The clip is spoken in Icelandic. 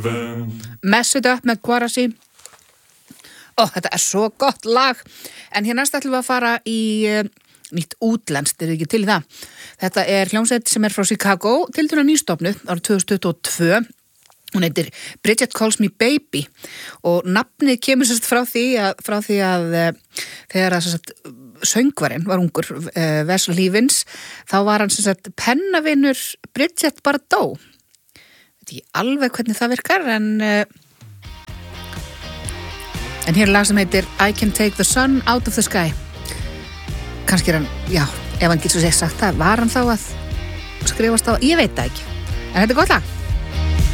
Mess It Up með Guarassi. Þetta svo gott lag. En hér næst ætlum við að fara í nýtt útlenskt, ekki til í það. Þetta hljómsveit sem frá Chicago, tiltölulega nýstofnuð árið 2022. Hún heitir Bridget Calls Me Baby og nafnið kemur frá því að þegar söngvarinn var ungur, Wes Levins, þá var hann pennavinur Bridget Bardot. Veit ekki alveg hvernig það virkar, en hér lag sem heitir I Can Take the Sun Out of the Sky. Kannski hann, já, ef hann getur sagt það, var hann þá að skrifast á, ég veit það ekki. En þetta gott lag.